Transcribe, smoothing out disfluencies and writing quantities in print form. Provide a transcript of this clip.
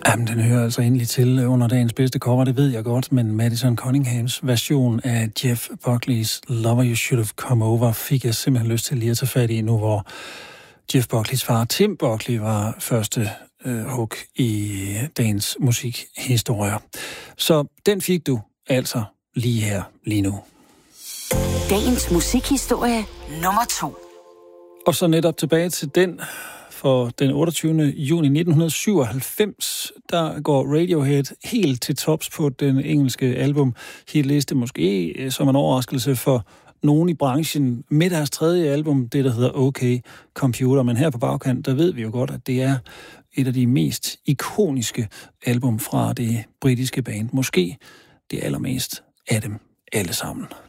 Jamen, den hører altså endelig til under dagens bedste cover, det ved jeg godt, men Madison Cunninghams version af Jeff Buckley's Lover You Should Have Come Over fik jeg simpelthen lyst til lige at tage fat i nu, hvor Jeff Buckleys far Tim Buckley var første hook i dagens musikhistorier. Så den fik du altså lige her, lige nu. Dagens musikhistorie nummer 2. Og så netop tilbage til den. For den 28. juni 1997, der går Radiohead helt til tops på den engelske album-hitliste, måske som en overraskelse for nogen i branchen, med deres tredje album, det der hedder OK Computer. Men her på bagkant, der ved vi jo godt, at det er et af de mest ikoniske album fra det britiske band. Måske det allermest af dem alle sammen.